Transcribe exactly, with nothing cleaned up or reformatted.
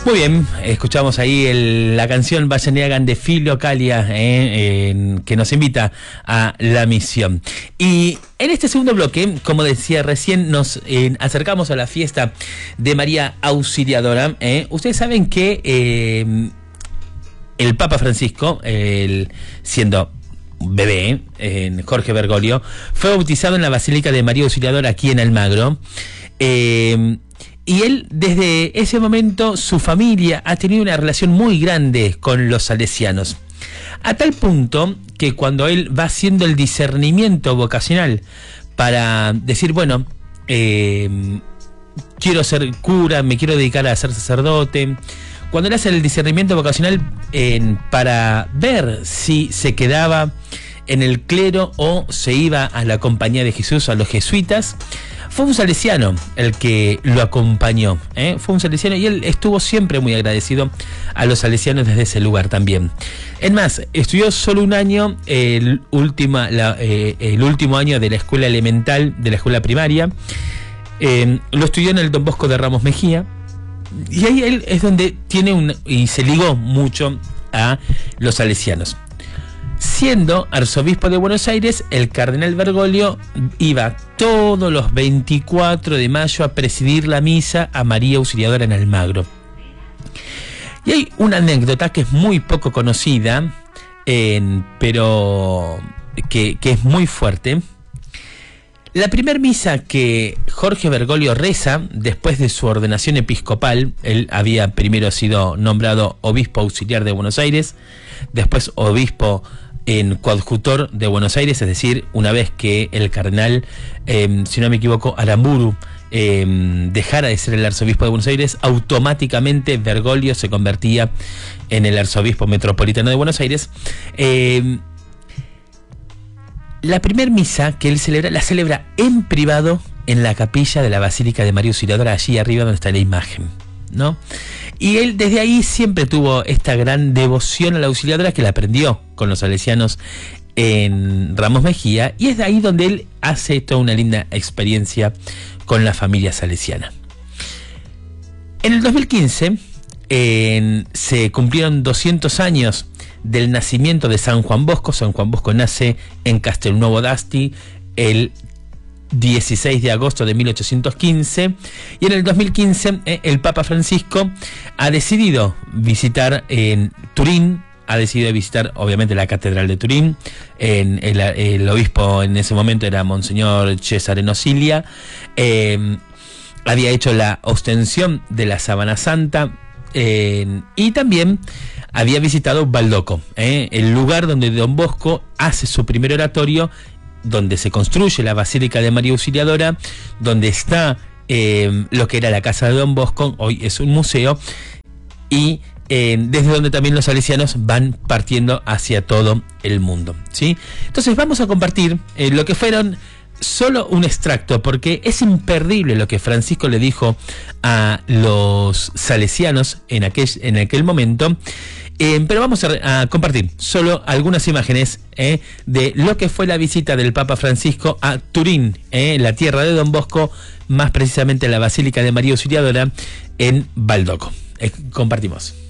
Muy bien, escuchamos ahí el, la canción Vayan y hagan de Filio Calia, eh, en, que nos invita a la misión. Y en este segundo bloque, como decía recién, nos eh, acercamos a la fiesta de María Auxiliadora. Eh. Ustedes saben que eh, el Papa Francisco, el, siendo bebé, eh, Jorge Bergoglio, fue bautizado en la Basílica de María Auxiliadora aquí en Almagro. Eh, Y él, desde ese momento, su familia ha tenido una relación muy grande con los salesianos. A tal punto que cuando él va haciendo el discernimiento vocacional para decir, bueno, eh, quiero ser cura, me quiero dedicar a ser sacerdote, cuando él hace el discernimiento vocacional eh, para ver si se quedaba en el clero o se iba a la Compañía de Jesús, a los jesuitas, fue un salesiano el que lo acompañó, ¿eh? Fue un salesiano y él estuvo siempre muy agradecido a los salesianos desde ese lugar también. Es más, estudió solo un año, el, última, la, eh, el último año de la escuela elemental, de la escuela primaria, eh, lo estudió en el Don Bosco de Ramos Mejía, y ahí él es donde tiene un, y se ligó mucho a los salesianos. Siendo arzobispo de Buenos Aires, el cardenal Bergoglio iba todos los veinticuatro de mayo a presidir la misa a María Auxiliadora en Almagro. Y hay una anécdota que es muy poco conocida, eh, pero que, que es muy fuerte. La primera misa que Jorge Bergoglio reza después de su ordenación episcopal, él había primero sido nombrado obispo auxiliar de Buenos Aires, después obispo en coadjutor de Buenos Aires, es decir, una vez que el cardenal, eh, si no me equivoco, Aramburu, eh, dejara de ser el arzobispo de Buenos Aires, automáticamente Bergoglio se convertía en el arzobispo metropolitano de Buenos Aires. Eh, la primer misa que él celebra, la celebra en privado en la capilla de la Basílica de María Auxiliadora, allí arriba donde está la imagen, ¿no? Y él desde ahí siempre tuvo esta gran devoción a la Auxiliadora, que la aprendió con los salesianos en Ramos Mejía, y es de ahí donde él hace toda una linda experiencia con la familia salesiana. En el dos mil quince eh, se cumplieron doscientos años del nacimiento de San Juan Bosco. San Juan Bosco nace en Castelnuovo d'Asti el dieciséis de agosto de mil ochocientos quince, y en el dos mil quince eh, el Papa Francisco ha decidido visitar en Turín, ha decidido visitar obviamente la Catedral de Turín. En el, el obispo en ese momento era Monseñor Cesare Nocilia. Eh, había hecho la ostensión de la Sábana Santa, eh, y también había visitado Baldoco, eh, el lugar donde Don Bosco hace su primer oratorio, donde se construye la Basílica de María Auxiliadora, donde está eh, lo que era la casa de Don Bosco, hoy es un museo, y eh, desde donde también los salesianos van partiendo hacia todo el mundo, ¿sí? Entonces vamos a compartir eh, lo que fueron solo un extracto, porque es imperdible lo que Francisco le dijo a los salesianos en aquel, en aquel momento. Eh, pero vamos a, a compartir solo algunas imágenes eh, de lo que fue la visita del Papa Francisco a Turín, eh, la tierra de Don Bosco, más precisamente la Basílica de María Auxiliadora en Baldoco. Eh, compartimos.